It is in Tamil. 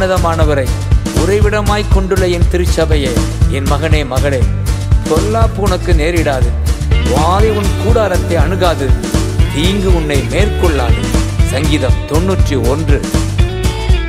உன்னதமானவரை உறைவிடமாய் கொண்டுள்ள என் திருச்சபையே, என் மகனே மகளே, பொல்லாப்பு உனக்கு நேரிடாது, வாதை உன் கூடாரத்தை அணுகாது, தீங்கு உன்னை மேற்கொள்ளாது. சங்கீதம் 91.